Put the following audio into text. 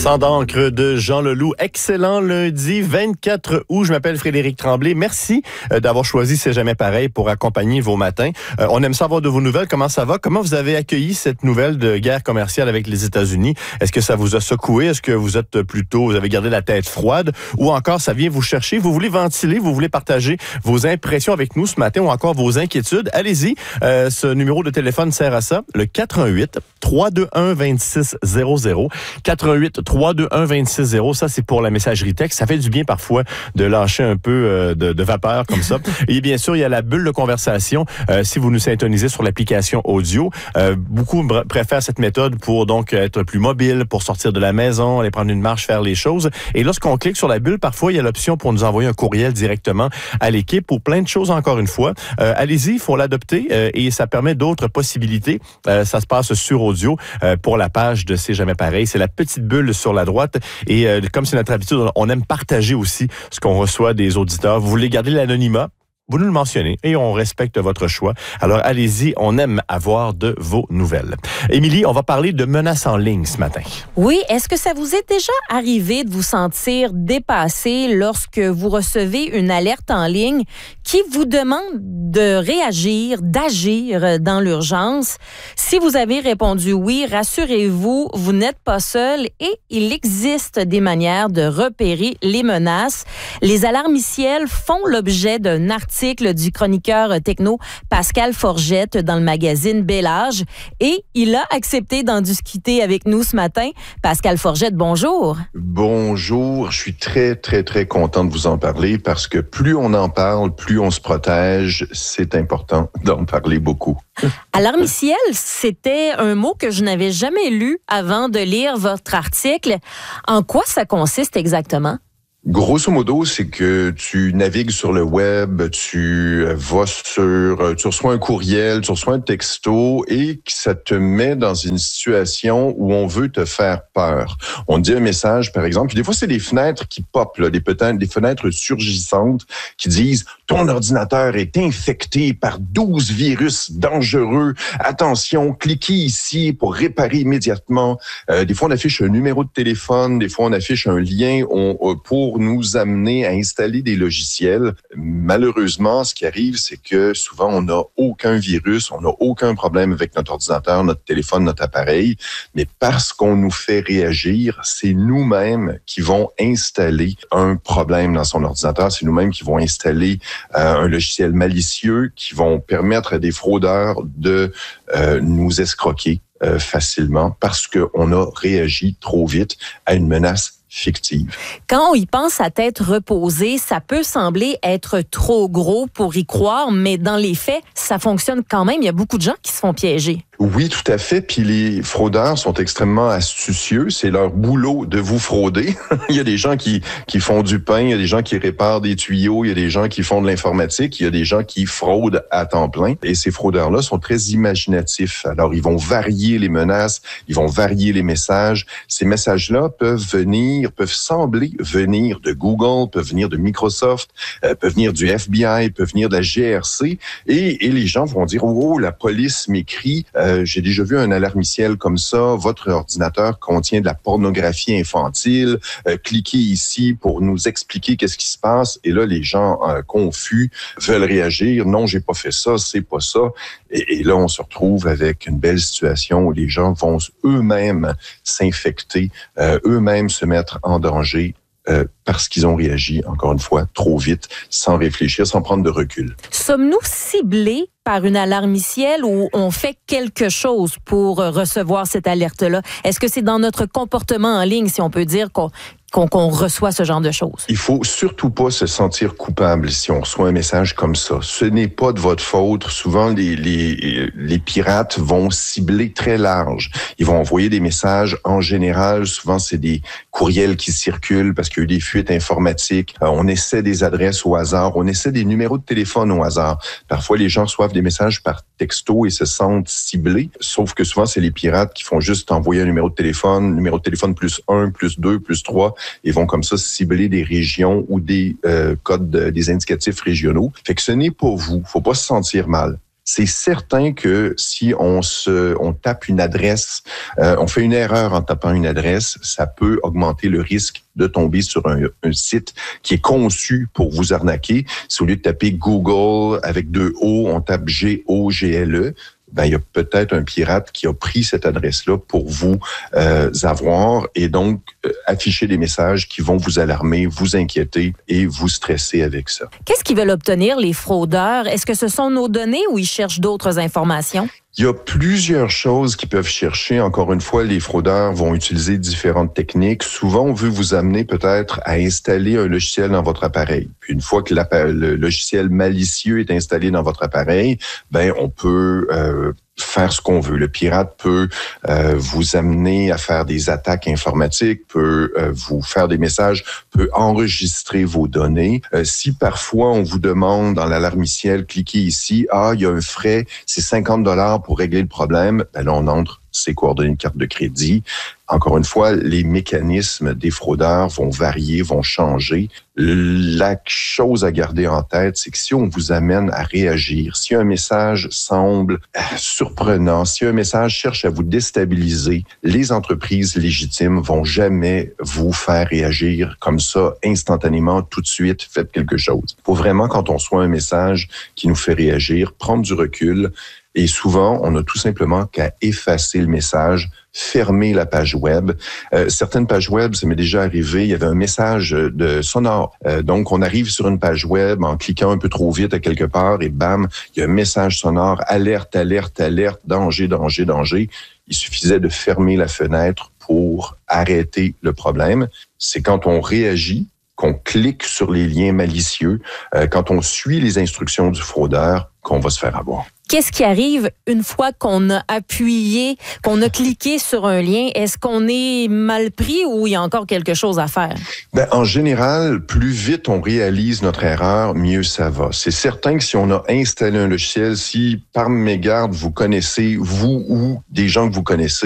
Sang d'encre de Jean Leloup. Excellent lundi 24 août. Je m'appelle Frédéric Tremblay. Merci d'avoir choisi C'est jamais pareil pour accompagner vos matins. On aime savoir de vos nouvelles. Comment ça va? Comment vous avez accueilli cette nouvelle de guerre commerciale avec les États-Unis? Est-ce que ça vous a secoué? Est-ce que vous avez gardé la tête froide? Ou encore, ça vient vous chercher? Vous voulez ventiler? Vous voulez partager vos impressions avec nous ce matin ou encore vos inquiétudes? Allez-y. Ce numéro de téléphone sert à ça. Le 418-321-2600. 418-321-2600. Ça, c'est pour la messagerie texte. Ça fait du bien parfois de lâcher un peu de vapeur comme ça. Et bien sûr, il y a la bulle de conversation. Si vous nous syntonisez sur l'application audio, beaucoup préfèrent cette méthode pour donc être plus mobile, pour sortir de la maison, aller prendre une marche, faire les choses. Et lorsqu'on clique sur la bulle, parfois, il y a l'option pour nous envoyer un courriel directement à l'équipe ou plein de choses encore une fois. Allez-y, il faut l'adopter et ça permet d'autres possibilités. Ça se passe sur audio pour la page de C'est jamais pareil. C'est la petite bulle sur la droite. Et comme c'est notre habitude, on aime partager aussi ce qu'on reçoit des auditeurs. Vous voulez garder l'anonymat? Vous nous le mentionnez et on respecte votre choix. Alors allez-y, on aime avoir de vos nouvelles. Émilie, on va parler de menaces en ligne ce matin. Oui, est-ce que ça vous est déjà arrivé de vous sentir dépassé lorsque vous recevez une alerte en ligne qui vous demande de réagir, d'agir dans l'urgence? Si vous avez répondu oui, rassurez-vous, vous n'êtes pas seul et il existe des manières de repérer les menaces. Les alarmiciels font l'objet d'un article du chroniqueur techno Pascal Forgette dans le magazine Bel Âge et il a accepté d'en discuter avec nous ce matin. Pascal Forgette, bonjour. Bonjour, je suis très, très, très content de vous en parler parce que plus on en parle, plus on se protège. C'est important d'en parler beaucoup. Alarmiciel, c'était un mot que je n'avais jamais lu avant de lire votre article. En quoi ça consiste exactement? Grosso modo, c'est que tu navigues sur le web, tu reçois un courriel, tu reçois un texto et que ça te met dans une situation où on veut te faire peur. On dit un message, par exemple, puis des fois, c'est des fenêtres qui popent, là, des fenêtres surgissantes qui disent « Ton ordinateur est infecté par 12 virus dangereux. Attention, cliquez ici pour réparer immédiatement. » Des fois, on affiche un numéro de téléphone, des fois, on affiche un lien pour nous amener à installer des logiciels. Malheureusement, ce qui arrive, c'est que souvent, on n'a aucun virus, on n'a aucun problème avec notre ordinateur, notre téléphone, notre appareil, mais parce qu'on nous fait réagir, c'est nous-mêmes qui vont installer un problème dans son ordinateur, c'est nous-mêmes qui vont installer un logiciel malicieux qui vont permettre à des fraudeurs de nous escroquer facilement parce qu'on a réagi trop vite à une menace fictive. Quand on y pense à tête reposée, ça peut sembler être trop gros pour y croire, mais dans les faits, ça fonctionne quand même. Il y a beaucoup de gens qui se font piéger. Oui, tout à fait. Puis les fraudeurs sont extrêmement astucieux. C'est leur boulot de vous frauder. Il y a des gens qui font du pain, il y a des gens qui réparent des tuyaux, il y a des gens qui font de l'informatique, il y a des gens qui fraudent à temps plein. Et ces fraudeurs-là sont très imaginatifs. Alors, ils vont varier les menaces, ils vont varier les messages. Ces messages-là peuvent sembler venir de Google, peuvent venir de Microsoft, peuvent venir du FBI, peuvent venir de la GRC. Et les gens vont dire, oh, la police m'écrit, j'ai déjà vu un alarmiciel comme ça, votre ordinateur contient de la pornographie infantile, cliquez ici pour nous expliquer qu'est-ce qui se passe. Et là, les gens confus veulent réagir, non, j'ai pas fait ça, c'est pas ça. Et là, on se retrouve avec une belle situation où les gens vont eux-mêmes s'infecter, eux-mêmes se mettre en danger parce qu'ils ont réagi, encore une fois, trop vite, sans réfléchir, sans prendre de recul. Sommes-nous ciblés par une alarmiciel ou on fait quelque chose pour recevoir cette alerte-là? Est-ce que c'est dans notre comportement en ligne, si on peut dire, qu'on reçoit ce genre de choses? Il faut surtout pas se sentir coupable si on reçoit un message comme ça. Ce n'est pas de votre faute. Souvent, les pirates vont cibler très large. Ils vont envoyer des messages. En général, souvent, c'est des courriels qui circulent parce qu'il y a eu des fuites informatiques. On essaie des adresses au hasard. On essaie des numéros de téléphone au hasard. Parfois, les gens reçoivent des messages par texto et se sentent ciblés. Sauf que souvent, c'est les pirates qui font juste envoyer un numéro de téléphone plus 1, plus 2, plus 3, et vont comme ça cibler des régions ou des codes, des indicatifs régionaux. Fait que ce n'est pas vous. Faut pas se sentir mal. c'est certain que si on tape une adresse, on fait une erreur en tapant une adresse, ça peut augmenter le risque de tomber sur un site qui est conçu pour vous arnaquer. Si au lieu de taper Google avec 2 O, on tape G-O-G-L-E, il y a peut-être un pirate qui a pris cette adresse-là pour vous avoir et donc afficher des messages qui vont vous alarmer, vous inquiéter et vous stresser avec ça. Qu'est-ce qu'ils veulent obtenir, les fraudeurs? Est-ce que ce sont nos données ou ils cherchent d'autres informations? Il y a plusieurs choses qu'ils peuvent chercher. Encore une fois, les fraudeurs vont utiliser différentes techniques. Souvent, on veut vous amener peut-être à installer un logiciel dans votre appareil. Puis une fois que le logiciel malicieux est installé dans votre appareil, on peut faire ce qu'on veut. Le pirate peut vous amener à faire des attaques informatiques, peut vous faire des messages, peut enregistrer vos données. Si parfois on vous demande dans l'alarmiciel, cliquez ici, il y a un frais, c'est $50 pour régler le problème, là on entre ses coordonnées de carte de crédit. Encore une fois, les mécanismes des fraudeurs vont varier, vont changer. La chose à garder en tête, c'est que si on vous amène à réagir, si un message semble surprenant, si un message cherche à vous déstabiliser, les entreprises légitimes vont jamais vous faire réagir comme ça instantanément, tout de suite, faites quelque chose. Il faut vraiment, quand on reçoit un message qui nous fait réagir, prendre du recul. Et souvent, on a tout simplement qu'à effacer le message, fermer la page web. Certaines pages web, ça m'est déjà arrivé, il y avait un message de sonore. Donc, on arrive sur une page web en cliquant un peu trop vite à quelque part et bam, il y a un message sonore, alerte, alerte, alerte, danger, danger, danger. Il suffisait de fermer la fenêtre pour arrêter le problème. C'est quand on réagit, qu'on clique sur les liens malicieux, quand on suit les instructions du fraudeur, qu'on va se faire avoir. Qu'est-ce qui arrive une fois qu'on a appuyé, qu'on a cliqué sur un lien? Est-ce qu'on est mal pris ou il y a encore quelque chose à faire? En général, plus vite on réalise notre erreur, mieux ça va. C'est certain que si on a installé un logiciel, si par mégarde vous connaissez, vous ou des gens que vous connaissez,